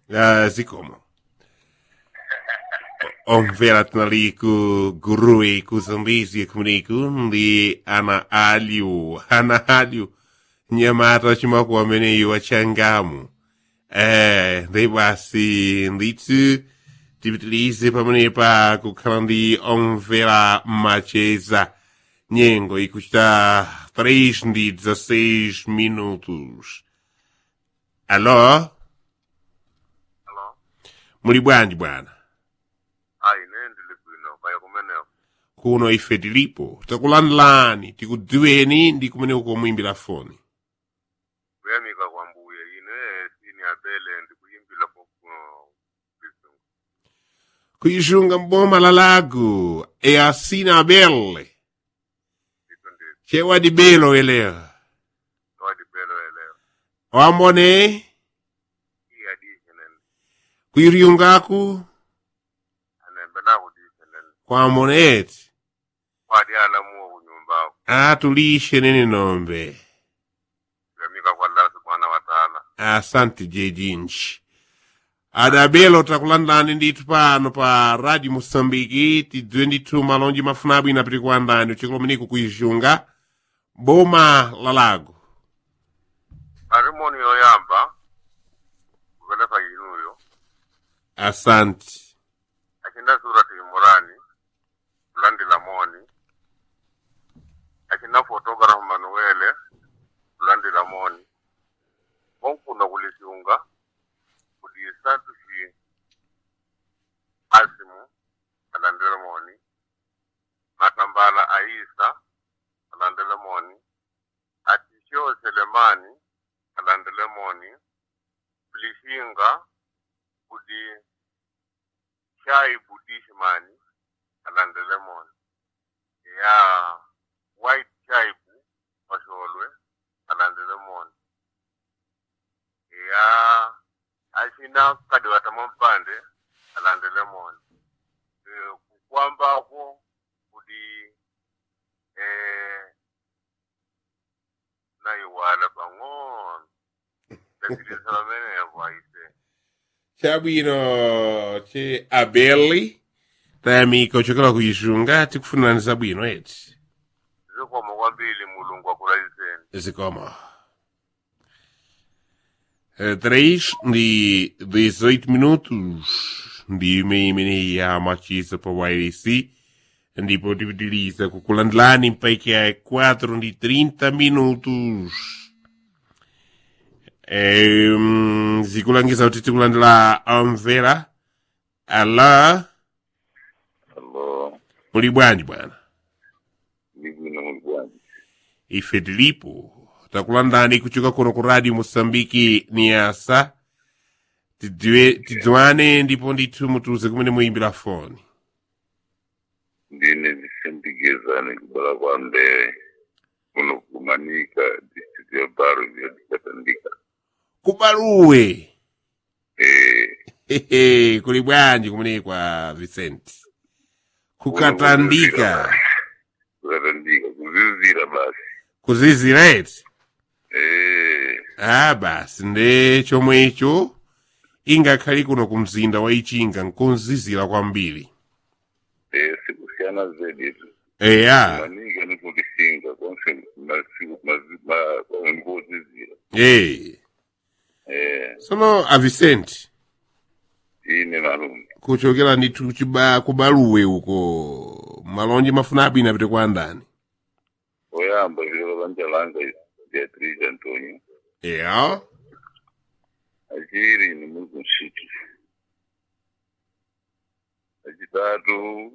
Zikomo. Omvera tunali ku gurui ku zambezi kumuniku ndi ana alio nyamata chimako ameneyo wachangamu. Ndi basi ndithu tipitilize pamenepa kukhala ndi omvera macheza nyengo ikuchita 3:16 minutos. Alô? Hello. Muli bwanji bwana? Ayi ndili bwino paya kumeneko. Kuno ife tilipo takulandilani tikudziweni ndi kumene mukuimbira foni. Kuyamika kwa mbuye ine sini abele ndikuyimbira kuno Kizungu. Kuisunga mboma la Lago e asina belle. Ndikundi Chewa di belo eleo. wadi belo eleo. Wambone Iya dishenen. kuiriungaku Anembe na kudishenen. kwa moneti. Wadi alamu kunyumbao. Tulishe nene nombe. Kuyamika kwa Allah subhanahu wa ta'ala. Asante jejinchi. Adabelo takulandani ndithu pano pa Radio Mosambiki tidziwenditu malonji mafunabu inapiti kuandani uchikulomeneko kuizhunga boma la Lago. Arimoni yoyamba. Kuvelefa inuyo. Asante. Akinda surati imurani. Landi lamoni. Akinda photograph manuele. Landi lamoni. Konkuna kulisiunga. Kudisatu shi Asimu alandelemoni. Matambala Aisa alandelemoni. Atisho Selemani alandelemoni. Bilishinga kudi Shai Budishmani alandelemoni. Ya White Chaibu Masholwe alandelemoni. Ya Ashina Kadiwata Mampande alandelemoni. Kukwambako kudi naiwala bangon. Tekilisa mene ya vaise. Chabwino che abeli tayamika uchokera kuizhunga tikufunirani zabwino eti. Zikomo kwambili mulungu akulaiseni. Zikomo. 3:18 minutos ndi imene ya machisa pa YRC ndipo tipitiliza kukulandilani mpaiki ya 4:30 minutos. Zikulangiza kuti tikulandila omvera. Ala. Hello. Muli bwanji bwana? Ndibwino muli bwanji. Ife tilipo takulandani kuchoka kuno ku Radio Mosambiki Niasa tidziwane ndipo ndithu mutuze kumene muyimbira foni. Ndine ndisembigezane kubala kwa Mbewe. Kuno kumanika district ya Baro vya Katandika. Kubaluwe. Kuli bwanji kumene kwa Vicente. Kukatandika. Kukatandika kuzizira basi. Kuzizira eti. Basi nde chomwe icho ingakhali kuno kumzinda wa Ichinga nkonzizira kwambiri. Sikusiyana zedi tu. Manika ni kulisinga konse ngozizira. Sono a Vicente. Ine malume. Kuchokera ndithu kubaluwe uko malonji mafunabu inapite kwa ndani. Oyamba vile banjalanga Beatrice Antonio. Ajiri ni Mungu City. Ajitatu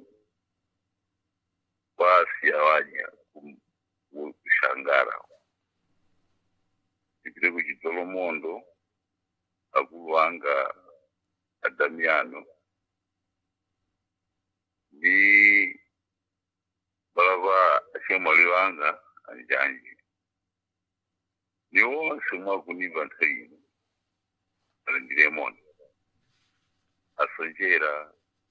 basi awanya kushangara. Ikire kujitolo mondo akuvanga Adamiano. Ni baba ashemaliwanga anjanji. Ni wonse mwakuniva ntayino. Alandiremoni. Asonjera.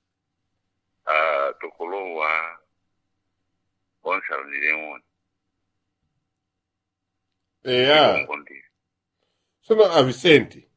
Tokolowa. Wonse alandiremoni. Sono a Vicente.